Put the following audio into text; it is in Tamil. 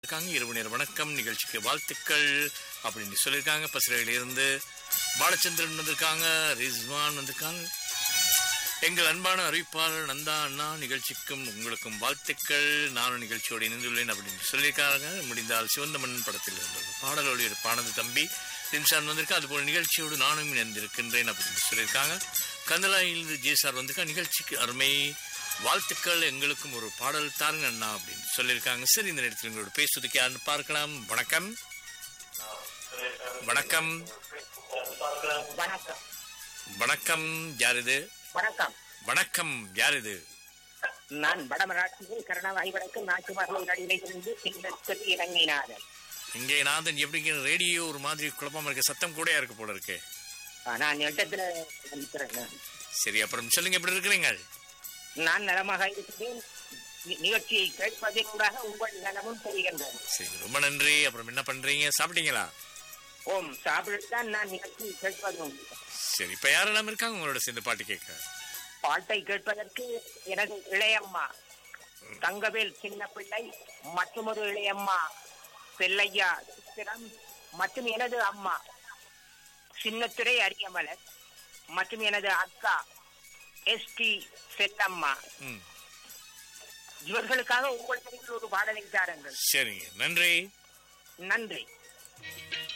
இருக்காங்க. இரவு நேர வணக்கம் நிகழ்ச்சிக்கு வாழ்த்துக்கள் அப்படின்னு சொல்லியிருக்காங்க. பசிரையில இருந்து பாலச்சந்திரன் வந்திருக்காங்க, ரிஸ்வான் வந்திருக்காங்க. எங்கள் அன்பான அறிவிப்பாளர் நந்தா அண்ணா நிகழ்ச்சிக்கும் உங்களுக்கும் வாழ்த்துக்கள், நானும் நிகழ்ச்சியோடு இணைந்துள்ளேன் அப்படின்னு சொல்லியிருக்காங்க. முடிந்தால் சிவந்தமன் படத்தில் இருந்த பாடலோடு பானது தம்பி ரிம்சான் வந்திருக்கா. அதுபோல் நிகழ்ச்சியோடு நானும் இணைந்திருக்கின்றேன் அப்படின்னு சொல்லியிருக்காங்க. கந்தலாயிலிருந்து ஜேசார் வந்திருக்கா. நிகழ்ச்சிக்கு அருமை வாழ்த்துக்கள், எங்களுக்கும் ஒரு பாடல் தாருங்க அண்ணா அப்படின்னு சொல்லியிருக்காங்க. சரி, இந்த நேரத்தில் எங்களோட பேசுவதுக்கு யாருன்னு பார்க்கலாம். வணக்கம் வணக்கம் வணக்கம், யார் இது? வணக்கம் வணக்கம், யார் இது? நான் வடமராட்சியில் கருணாவாய் வடக்கு நாட்டுமார்கள் நடிகையிலிருந்து சின்னத்தில் இறங்கினார்கள். இங்கே நாதன் எப்படிங்க? ரேடியோ ஒரு மாதிரி குழப்பமா இருக்கு, சத்தம் கூட இருக்கு போல இருக்கு. நான் இடத்துல இருக்கிறேன். சரி, அப்புறம் சொல்லுங்க, எப்படி இருக்கிறீங்க? நான் நலமாக இருக்கிறேன். நிகழ்ச்சியை கேட்பதற்காக உங்கள் நலமும் தெரிகின்றது. சரி, ரொம்ப நன்றி. அப்புறம் என்ன பண்றீங்க? சாப்பிட்டீங்களா? ஓம், சாப்பிட்டுத்தான் நான் நிகழ்ச்சியை கேட்பதும். சரி, இப்ப யாரெல்லாம் இருக்காங்க உங்களோட சேர்ந்து பாட்டு கேட்க? பாட்டை கேட்பதற்கு எனது இளையம்மா தங்கவேல் சின்ன பிள்ளை மற்றும் ஒரு இளையம்மா செல்லையா சித்திரம் மற்றும் எனது அம்மா சின்னத்துறை அரியமலர் மற்றும் எனது அக்கா எஸ்டி செல்லம்மா, இவர்களுக்காக உங்கள் ஒரு பாடலை தாருங்கள். சரிங்க, நன்றி. நன்றி.